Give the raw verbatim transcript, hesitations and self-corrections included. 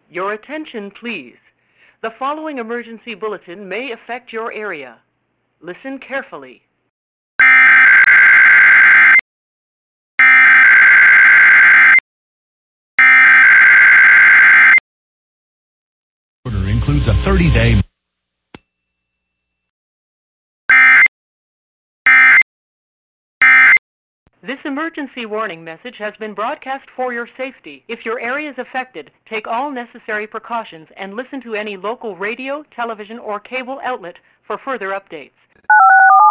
Your attention, please. The following emergency bulletin may affect your area. Listen carefully. Order includes a thirty-day This emergency warning message has been broadcast for your safety. If your area is affected, take all necessary precautions and listen to any local radio, television, or cable outlet for further updates.